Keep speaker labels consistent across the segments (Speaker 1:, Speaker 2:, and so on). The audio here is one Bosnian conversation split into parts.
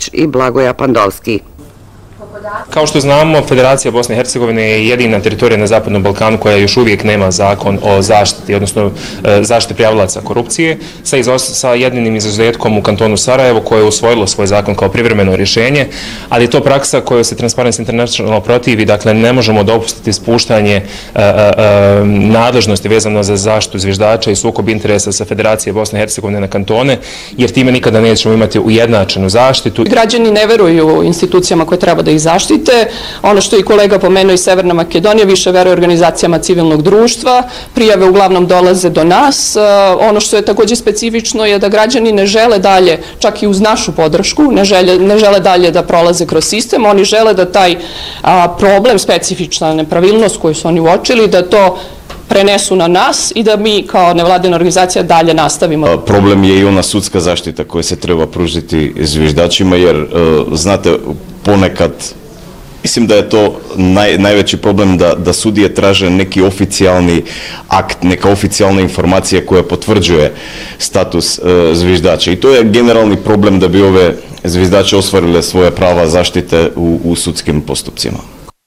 Speaker 1: Vučić i Blagoja Pandovski.
Speaker 2: Kao što znamo, Federacija Bosne i Hercegovine je jedina teritorija na Zapadnom Balkanu koja još uvijek nema zakon o zaštiti, odnosno zaštiti prijavalaca korupcije, sa jedinim izuzetkom u kantonu Sarajevo koje je usvojilo svoj zakon kao privremeno rješenje, ali je to praksa koju se Transparency International protivi, dakle ne možemo dopustiti spuštanje nadležnosti vezano za zaštitu zviždača i sukob interesa sa Federacije Bosne i Hercegovine na kantone, jer time nikada nećemo imati ujednačenu zaštitu.
Speaker 3: Građani ne veruju institucijama koje treba da ih zaštite. Ono što je i kolega pomenuo iz Severne Makedonije, više veruje organizacijama civilnog društva, prijave uglavnom dolaze do nas. Ono što je također specifično je da građani ne žele dalje, čak i uz našu podršku, ne žele dalje da prolaze kroz sistem, oni žele da taj problem, specifična nepravilnost koju su oni uočili, da to prenesu na nas i da mi kao nevladina organizacija dalje nastavimo.
Speaker 4: Problem je i ona sudska zaštita koja se treba pružiti zviždačima, jer znate, ponekad mislim da je to najveći problem da sudije traže neki oficijalni akt, neka oficijalna informacija koja potvrđuje status zviždača. I to je generalni problem da bi ove zviždače ostvarile svoje prava zaštite u sudskim postupcima.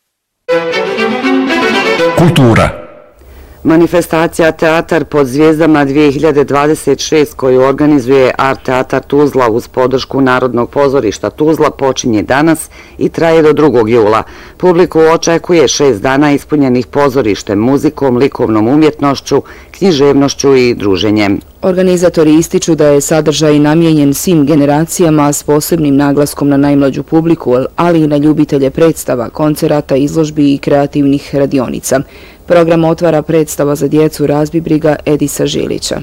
Speaker 5: Kultura.
Speaker 1: Manifestacija Teatar pod zvijezdama 2026 koju organizuje Art Teatar Tuzla uz podršku Narodnog pozorišta Tuzla počinje danas i traje do 2. jula. Publiku očekuje 6 dana ispunjenih pozorištem, muzikom, likovnom umjetnošću, književnošću i druženjem.
Speaker 6: Organizatori ističu da je sadržaj namijenjen svim generacijama s posebnim naglaskom na najmlađu publiku, ali i na ljubitelje predstava, koncerata, izložbi i kreativnih radionica. Program otvara predstava za djecu Razbibriga Edisa Žilića.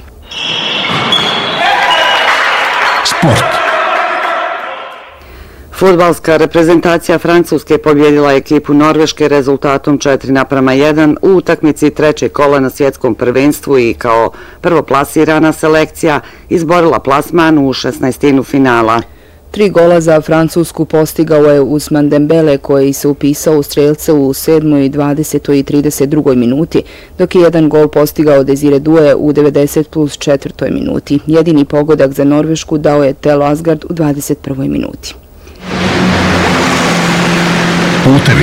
Speaker 5: Sport.
Speaker 1: Fudbalska reprezentacija Francuske pobjedila ekipu Norveške rezultatom 4:1 u utakmici trećeg kola na svjetskom prvenstvu i kao prvoplasirana selekcija izborila plasman u 16. finala.
Speaker 6: 3 gola za Francusku postigao je Ousmane Dembele koji se upisao u strelce u 7., 20. i 32. minuti, dok je 1 gol postigao Desire Doué u 90+4. minuti. Jedini pogodak za Norvešku dao je Telo Asgard u 21. minuti.
Speaker 5: Putevi.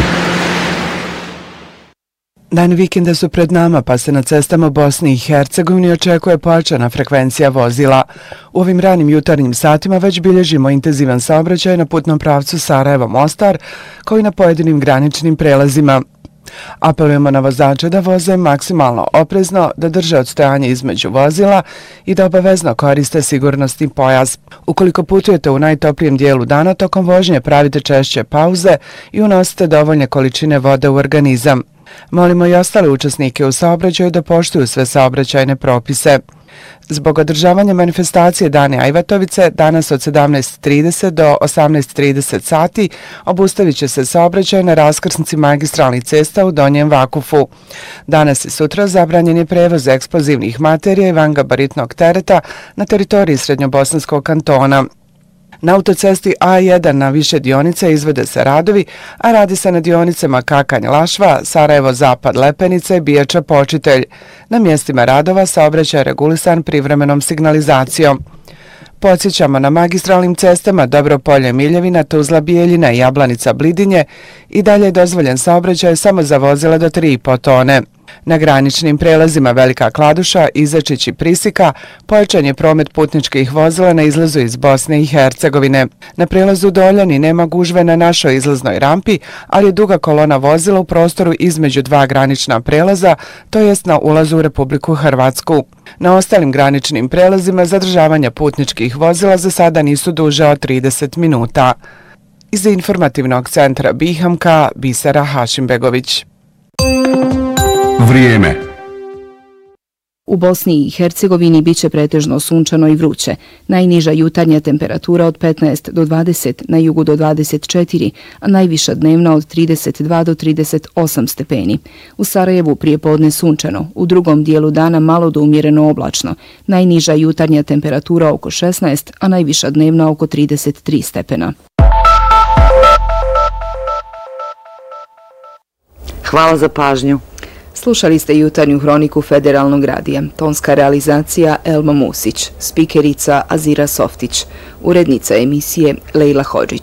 Speaker 7: Dani vikenda su pred nama, pa se na cestama Bosne i Hercegovine očekuje pojačana frekvencija vozila. U ovim ranim jutarnjim satima već bilježimo intenzivan saobraćaj na putnom pravcu Sarajevo-Mostar, kao i na pojedinim graničnim prelazima. Apelujemo na vozače da voze maksimalno oprezno, da drže odstojanje između vozila i da obavezno koriste sigurnosni pojas. Ukoliko putujete u najtoplijem dijelu dana, tokom vožnje pravite češće pauze i unosite dovoljne količine vode u organizam. Molimo i ostale učesnike u saobraćaju da poštuju sve saobraćajne propise. Zbog održavanja manifestacije Dane Ajvatovice, danas od 17:30 do 18:30 sati, obustavit će se saobraćaj na raskrsnici magistralnih cesta u Donjem Vakufu. Danas i sutra zabranjen je prevoz eksplozivnih materija i vangabaritnog tereta na teritoriji Srednjobosanskog kantona. Na autocesti A1 na više dionica izvode se radovi, a radi se na dionicama Kakanj-Lašva, Sarajevo-Zapad-Lepenica i Bijača-Počitelj. Na mjestima radova saobraćaj je regulisan privremenom signalizacijom. Podsjećamo, na magistralnim cestama Dobropolje-Miljevina, Tuzla-Bijeljina i Jablanica-Blidinje i dalje je dozvoljen saobraćaj samo za vozila do 3,5 tone. Na graničnim prelazima Velika Kladuša, Izačić i Prisika pojačan je promet putničkih vozila na izlazu iz Bosne i Hercegovine. Na prelazu Doljani nema gužve na našoj izlaznoj rampi, ali je duga kolona vozila u prostoru između 2 granična prelaza, to jest na ulazu u Republiku Hrvatsku. Na ostalim graničnim prelazima zadržavanja putničkih vozila za sada nisu duže od 30 minuta. Iz informativnog centra Bihamka, Bisera Hašimbegović.
Speaker 5: Vrijeme.
Speaker 6: U Bosni i Hercegovini biće pretežno sunčano i vruće. Najniža jutarnja temperatura od 15 do 20, na jugu do 24, a najviša dnevna od 32 do 38 stepeni. U Sarajevu prijepodne sunčano, u drugom dijelu dana malo do umjereno oblačno. Najniža jutarnja temperatura oko 16, a najviša dnevna oko 33 stepena.
Speaker 1: Hvala za pažnju.
Speaker 6: Slušali ste jutarnju hroniku Federalnog radija. Tonska realizacija Elma Musić, spikerica Azira Softić, urednica emisije Lejla Hodžić.